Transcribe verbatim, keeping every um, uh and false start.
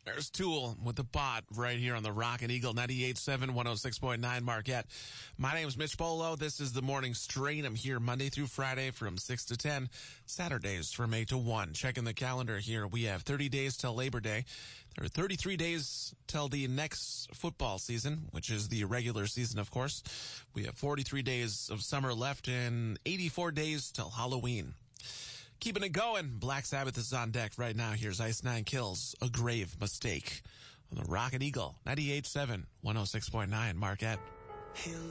There's Tool with the Bot right here on the Rock and Eagle ninety-eight point seven, one oh six point nine Marquette. My name is Mitch Bolo. This is the Morning Strain. I'm here Monday through Friday from six to ten, Saturdays from eight to one. Checking the calendar here. We have thirty days till Labor Day. There are thirty-three days till the next football season, which is the regular season, of course. We have forty-three days of summer left and eighty-four days till Halloween. Keeping it going, Black Sabbath is on deck right now. Here's Ice Nine Kills, A Grave Mistake on the Rock and Eagle, ninety-eight point seven, one oh six point nine Marquette. He'll